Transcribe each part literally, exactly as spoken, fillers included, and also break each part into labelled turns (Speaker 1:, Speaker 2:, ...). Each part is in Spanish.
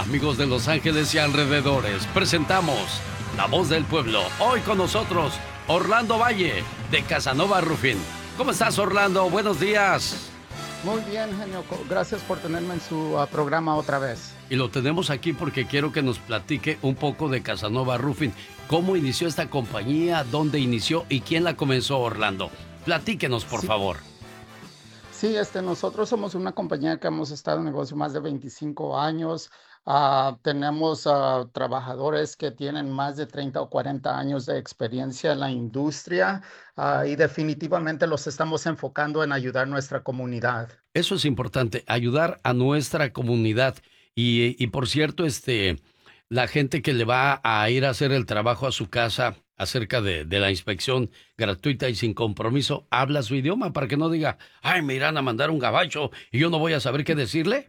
Speaker 1: Amigos de Los Ángeles y alrededores, presentamos La Voz del Pueblo. Hoy con nosotros, Orlando Valle, de Casanova Roofing. ¿Cómo estás, Orlando? Buenos días.
Speaker 2: Muy bien, genio. Gracias por tenerme en su uh, programa otra vez.
Speaker 1: Y lo tenemos aquí porque quiero que nos platique un poco de Casanova Roofing. ¿Cómo inició esta compañía? ¿Dónde inició? ¿Y quién la comenzó, Orlando? Platíquenos, por
Speaker 2: Sí.
Speaker 1: favor.
Speaker 2: Sí, este, nosotros somos una compañía que hemos estado en negocio más de veinticinco años. Ah, tenemos ah, trabajadores que tienen más de treinta o cuarenta años de experiencia en la industria, ah, y definitivamente los estamos enfocando en ayudar a nuestra comunidad.
Speaker 1: Eso es importante, ayudar a nuestra comunidad. Y, y por cierto, este, la gente que le va a ir a hacer el trabajo a su casa acerca de, de la inspección gratuita y sin compromiso, habla su idioma para que no diga, ay, me irán a mandar un gabacho y yo no voy a saber qué decirle.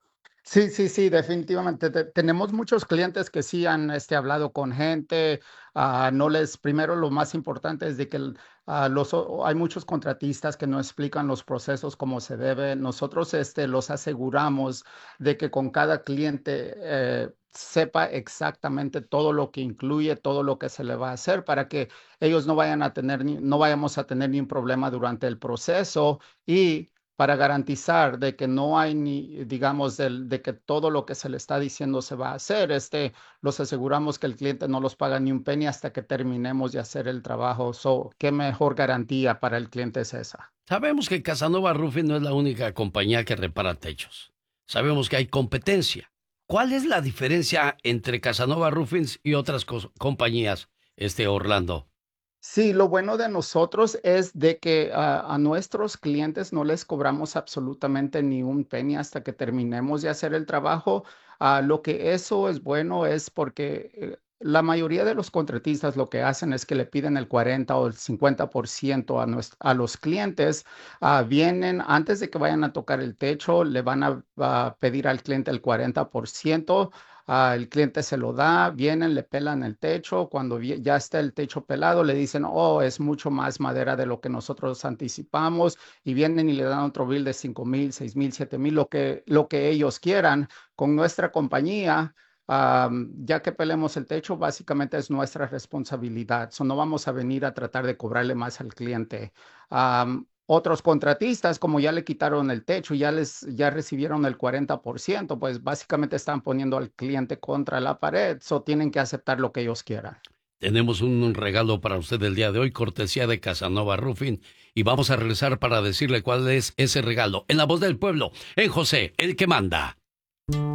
Speaker 2: Sí, sí, sí, definitivamente. Te- tenemos muchos clientes que sí han este, hablado con gente. Ah, no les, primero lo más importante es de que el- ah, los, o- hay muchos contratistas que no explican los procesos como se debe. Nosotros este, los aseguramos de que con cada cliente eh, sepa exactamente todo lo que incluye, todo lo que se le va a hacer para que ellos no vayan a tener, ni- no vayamos a tener ningún problema durante el proceso. Y para garantizar de que no hay ni, digamos, del- de que todo lo que se le está diciendo se va a hacer, este, los aseguramos que el cliente no los paga ni un penny hasta que terminemos de hacer el trabajo. So, ¿qué mejor garantía para el cliente es esa?
Speaker 1: Sabemos que Casanova Roofing no es la única compañía que repara techos. Sabemos que hay competencia. ¿Cuál es la diferencia entre Casanova Roofings y otras cos- compañías, este Orlando?
Speaker 2: Sí, lo bueno de nosotros es de que ah, a nuestros clientes no les cobramos absolutamente ni un penny hasta que terminemos de hacer el trabajo. Ah, lo que eso es bueno es porque eh, la mayoría de los contratistas lo que hacen es que le piden el cuarenta o el cincuenta por ciento a, nues- a los clientes. Ah, vienen antes de que vayan a tocar el techo, le van a, a pedir al cliente el cuarenta por ciento. Ah, el cliente se lo da, vienen, le pelan el techo. Cuando vi- ya está el techo pelado, le dicen, oh, es mucho más madera de lo que nosotros anticipamos. Y vienen y le dan otro bill de cinco mil, seis mil, siete mil, lo que, lo que ellos quieran. Con nuestra compañía, am, ya que pelemos el techo, básicamente es nuestra responsabilidad. So, no vamos a venir a tratar de cobrarle más al cliente. Am, otros contratistas, como ya le quitaron el techo, ya les ya recibieron el cuarenta por ciento, pues básicamente están poniendo al cliente contra la pared, so tienen que aceptar lo que ellos quieran.
Speaker 1: Tenemos un regalo para usted el día de hoy, cortesía de Casanova Roofing, y vamos a regresar para decirle cuál es ese regalo. En la voz del pueblo, en José, el que manda.